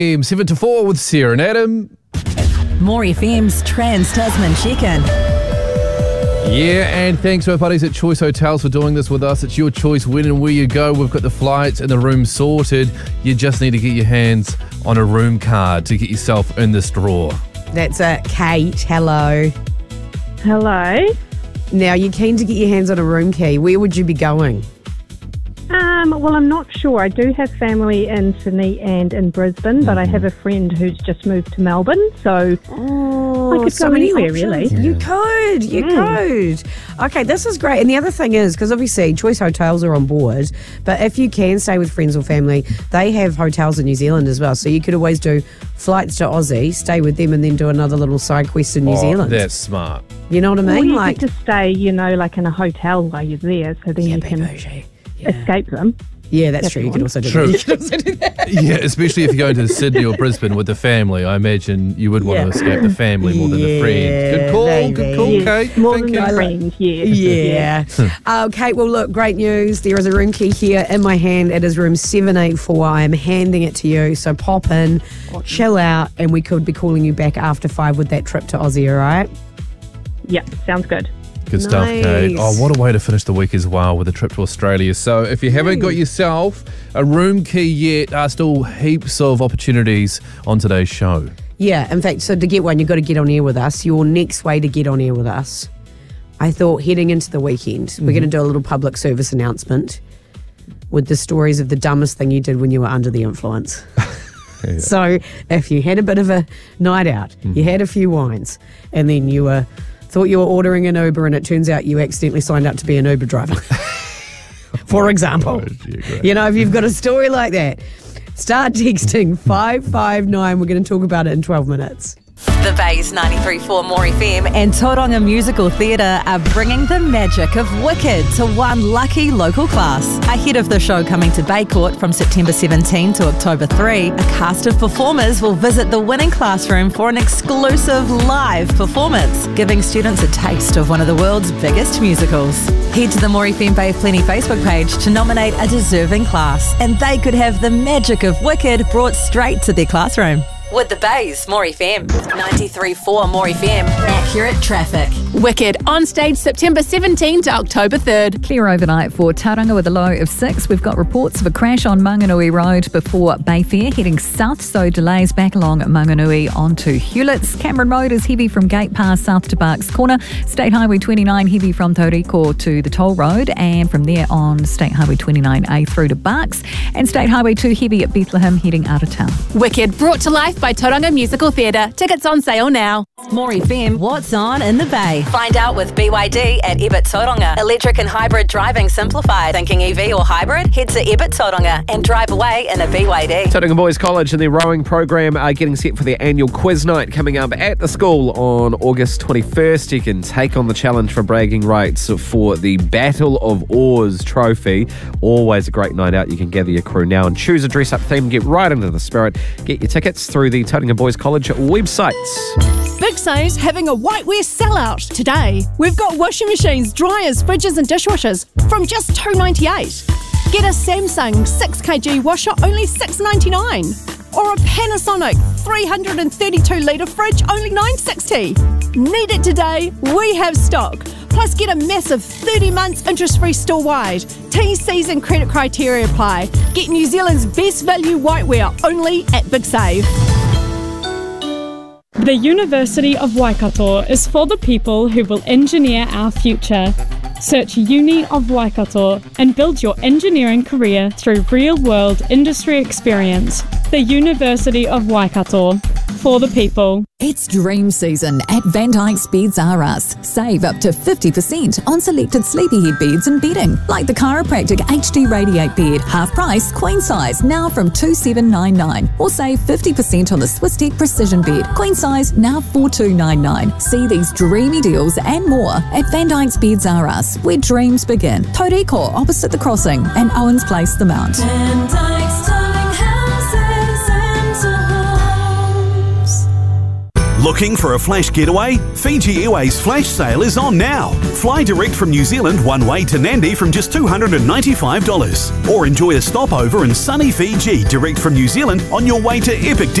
7 to 4 with Sarah and Adam. More FM's Trans-Tasman Check-In. Yeah, and thanks to our buddies at Choice Hotels for doing this with us. It's your choice when and where you go. We've got the flights and the room sorted. You just need to get your hands on a room card to get yourself in this draw. That's it. Kate, hello. Hello. Now, you're keen to get your hands on a room key. Where would you be going? Well, I'm not sure. I do have family in Sydney and in Brisbane, but I have a friend who's just moved to Melbourne, so I could go anywhere, really. You could. Okay, this is great. And the other thing is, because obviously Choice Hotels are on board, but if you can stay with friends or family, they have hotels in New Zealand as well. So you could always do flights to Aussie, stay with them, and then do another little side quest in New Zealand. That's smart. You know what I mean? Well, you get to stay, like in a hotel while you're there, so then you can escape them. Yeah, that's true. You can also do that. Yeah, especially if you're going to Sydney or Brisbane with the family. I imagine you would want to escape the family more than the friends. Good call, Kate. More than the friends, yeah. Kate, well, look, great news. There is a room key here in my hand. It is room 784. I am handing it to you. So pop in, chill out, and we could be calling you back after 5 with that trip to Aussie, all right? Yeah, sounds good. Good stuff, Kate. Oh, what a way to finish the week as well with a trip to Australia. So if you haven't got yourself a room key yet, still heaps of opportunities on today's show. Yeah, in fact, so to get one, you've got to get on air with us. Your next way to get on air with us, I thought heading into the weekend, we're going to do a little public service announcement with the stories of the dumbest thing you did when you were under the influence. Yeah. So if you had a bit of a night out, you had a few wines, and then you thought you were ordering an Uber and it turns out you accidentally signed up to be an Uber driver. For example. If you've got a story like that, start texting 559. We're going to talk about it in 12 minutes. The Bay's 93.4 More FM and Tauranga Musical Theatre are bringing the magic of Wicked to one lucky local class. Ahead of the show coming to Bay Court from September 17 to October 3, a cast of performers will visit the winning classroom for an exclusive live performance, giving students a taste of one of the world's biggest musicals. Head to the More FM Bay of Plenty Facebook page to nominate a deserving class, and they could have the magic of Wicked brought straight to their classroom. With the Bay's More FM, 93.4 More FM, accurate traffic. Wicked, on stage September 17 to October 3rd. Clear overnight for Tauranga with a low of 6. We've got reports of a crash on Manganui Road before Bayfair, heading south, so delays back along Manganui onto Hewletts. Cameron Road is heavy from Gate Pass south to Barks Corner. State Highway 29 heavy from Tauriko to the Toll Road, and from there on State Highway 29A through to Barks, and State Highway 2 heavy at Bethlehem heading out of town. Wicked, brought to life by Tauranga Musical Theatre. Tickets on sale now. More FM, what's on in the Bay? Find out with BYD at Ebert Tauranga. Electric and hybrid driving simplified. Thinking EV or hybrid? Head to Ebert Tauranga and drive away in a BYD. Tauranga Boys College and their rowing program are getting set for their annual quiz night coming up at the school on August 21st. You can take on the challenge for bragging rights for the Battle of Oars trophy. Always a great night out. You can gather your crew now and choose a dress-up theme. Get right into the spirit. Get your tickets through the Tauranga Boys College websites. Big Save's having a whiteware sellout today. We've got washing machines, dryers, fridges and dishwashers from just $2.98. Get a Samsung 6kg washer, only $6.99. Or a Panasonic 332-litre fridge, only $9.60. Need it today? We have stock. Plus get a massive 30 months interest-free store-wide. T's and credit criteria apply. Get New Zealand's best value whiteware, only at Big Save. The University of Waikato is for the people who will engineer our future. Search Uni of Waikato and build your engineering career through real-world industry experience. The University of Waikato, for the people. It's dream season at Van Dyke's Beds R Us. Save up to 50% on selected sleepyhead beds and bedding, like the Chiropractic HD Radiate bed, half price, queen size, now from $2,799. Or save 50% on the Swisstech Precision bed, queen size, now $4,299. See these dreamy deals and more at Van Dyke's Beds R Us, where dreams begin. Tauriko, opposite the crossing, and Owens Place, the Mount. Van Dyke's Darling Houses and Homes. Looking for a flash getaway? Fiji Airways flash sale is on now. Fly direct from New Zealand one way to Nandi from just $295. Or enjoy a stopover in sunny Fiji direct from New Zealand on your way to epic